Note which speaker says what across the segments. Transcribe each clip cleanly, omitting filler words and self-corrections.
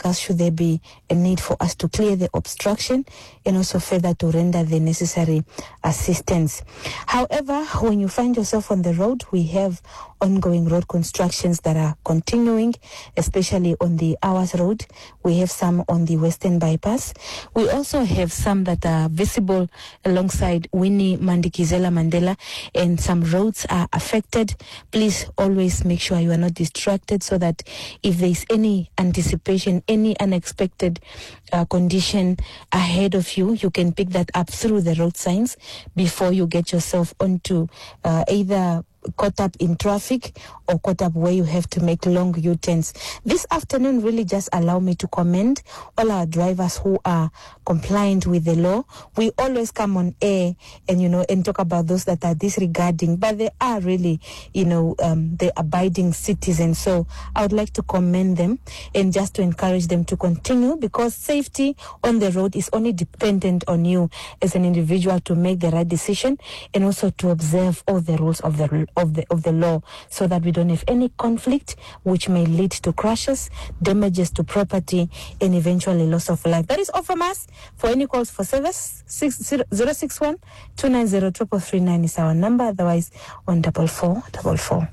Speaker 1: vehicles should there be a need for us to clear the obstruction and also further to render the necessary assistance. However, when you find yourself on the road, we have ongoing road constructions that are continuing, especially on the Hours Road. We have some on the Western Bypass. We also have some that are visible alongside Winnie Mandikizela Mandela, and some roads are affected. Please always make sure you are not distracted, so that if there is any anticipation, any unexpected condition ahead of you, you can pick that up through the road signs before you get yourself onto either caught up in traffic or caught up where you have to make long U-turns. This afternoon really just allow me to commend all our drivers who are compliant with the law. We always come on air and talk about those that are disregarding, but they are really, the abiding citizens. So I would like to commend them and just to encourage them to continue, because safety on the road is only dependent on you as an individual to make the right decision and also to observe all the rules of the law, so that we don't have any conflict which may lead to crashes, damages to property, and eventually loss of life. That is all from us. For any calls for service, 061 290 339 is our number. Otherwise, on 4444.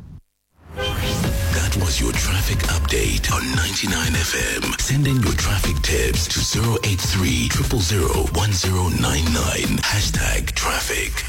Speaker 2: That was your traffic update on 99 FM. Send in your traffic tips to 083 000 1099. #traffic.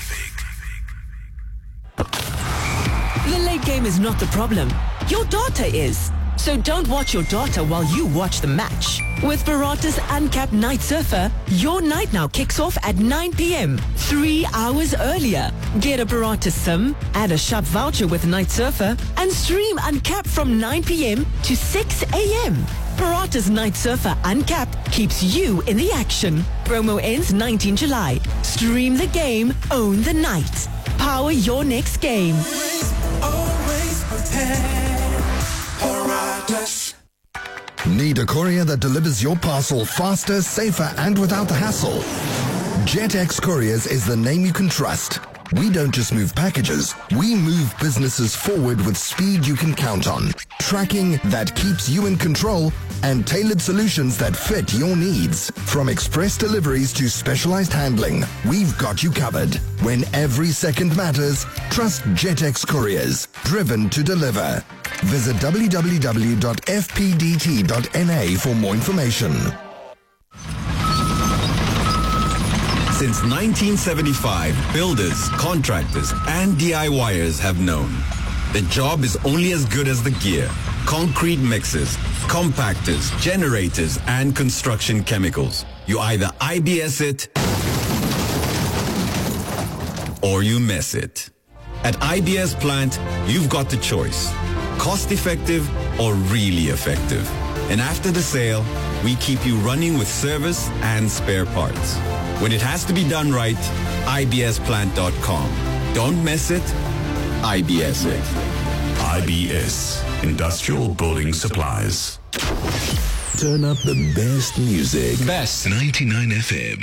Speaker 3: The late game is not the problem. Your daughter is. So don't watch your daughter while you watch the match. With Barata's Uncapped Night Surfer, your night now kicks off at 9 p.m., 3 hours earlier. Get a Barata SIM, add a shop voucher with Night Surfer, and stream Uncapped from 9 p.m. to 6 a.m. Barata's Night Surfer Uncapped keeps you in the action. Promo ends 19 July. Stream the game, own the night. Power your next game.
Speaker 4: Always prepared. Paratus.
Speaker 5: Need a courier that delivers your parcel faster, safer, and without the hassle? JetX Couriers is the name you can trust. We don't just move packages, we move businesses forward with speed you can count on. Tracking that keeps you in control and tailored solutions that fit your needs. From express deliveries to specialized handling, we've got you covered. When every second matters, trust JetX Couriers, driven to deliver. Visit www.fpdt.na for more information.
Speaker 6: Since 1975, builders, contractors, and DIYers have known the job is only as good as the gear. Concrete mixers, compactors, generators, and construction chemicals. You either IBS it or you mess it. At IBS Plant, you've got the choice. Cost effective or really effective. And after the sale, we keep you running with service and spare parts. When it has to be done right, ibsplant.com. Don't mess it, IBS it.
Speaker 2: IBS, Industrial Building Supplies. Turn up the best music.
Speaker 7: Best.
Speaker 2: 99 FM.